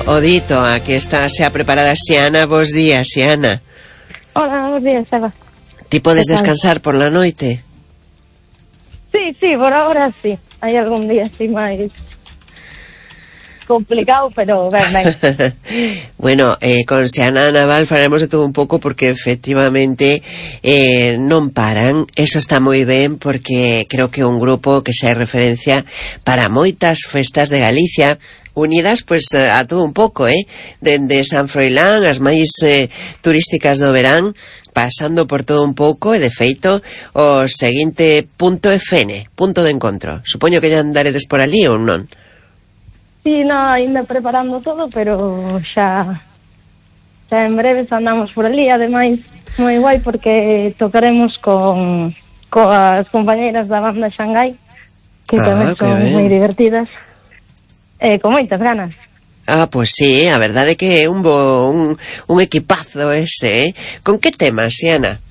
o dito, aquí está xa preparada Xiana. Bos días, Xiana. Hola, bos días, Eva. Ti podes descansar por la noite? Sí, por ahora sí. Hai algún día así máis complicado, pero ben. Bueno, con Xiana Naval faremos de todo un pouco porque efectivamente non paran. Eso está moi ben porque creo que é un grupo que xa é referencia para moitas festas de Galicia, unidas pues a todo un pouco, dende San Froilán as máis turísticas do verán, pasando por todo un pouco, e de feito o seguinte punto é Fene, punto de encontro. Supoño que ya andaredes por ali ou non? Sí, no, ainda preparando todo, pero xa en breves andamos por ali. Ademais, moi guai porque tocaremos coas compañeiras da banda Xangai, que tamén son moi divertidas, con moitas ganas. Pois sí, a verdade é que é un equipazo ese, Con que temas, Xiana?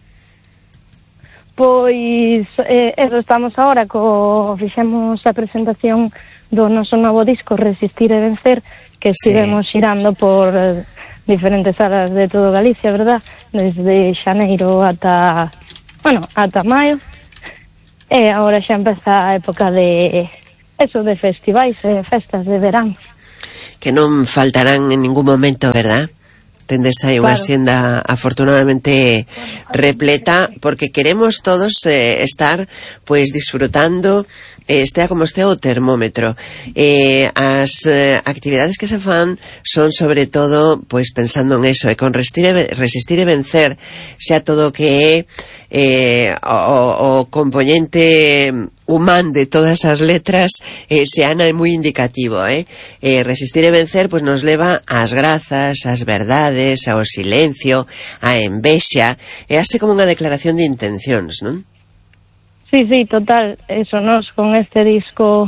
Pois, eso, estamos agora fixemos a presentación do noso novo disco Resistir e Vencer, que estivemos xirando por diferentes salas de todo Galicia, verdad? Desde xaneiro ata maio. E agora xa empeza a época de festivais e festas de verán. Que non faltarán en ningún momento, verdad? Tendes aí unha xenda afortunadamente repleta, porque queremos todos estar pois disfrutando, estea como estea o termómetro. As actividades que se fan son sobre todo pois pensando en eso, e con resistir e vencer xa todo o que é o componente humán de todas as letras. Xiana é moi indicativo, resistir e vencer pois nos leva ás grazas, ás verdades, ao silencio, á envexa, é así como unha declaración de intencións, non? Sí, total, eso, nos con este disco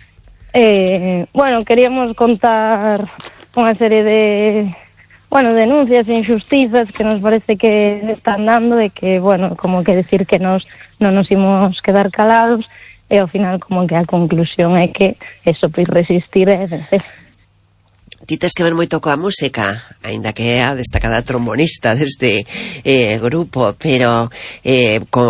queríamos contar unha serie de denuncias e injustizas que nos parece que están dando, e que, como que decir que nos non nos imos quedar calados, e ao final como que a conclusión é que eso, pois resistir e vencer. Ti tes que ver moito coa música, aínda que é a destacada trombonista deste grupo, pero con